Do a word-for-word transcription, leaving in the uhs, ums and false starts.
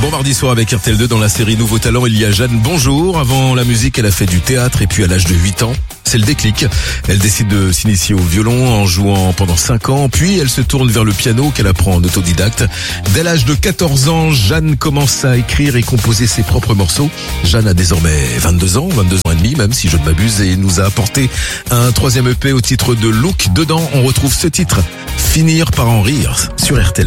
Bon mardi soir avec R T L deux dans la série Nouveau Talent, il y a Jeanne Bonjour. Avant la musique, elle a fait du théâtre et puis à l'âge de huit ans, c'est le déclic. Elle décide de s'initier au violon en jouant pendant cinq ans, puis elle se tourne vers le piano qu'elle apprend en autodidacte. Dès l'âge de quatorze ans, Jeanne commence à écrire et composer ses propres morceaux. Jeanne a désormais vingt-deux ans, vingt-deux ans et demi même si je ne m'abuse, et nous a apporté un troisième E P au titre de Look. Dedans, on retrouve ce titre, Finir par en rire, sur R T L.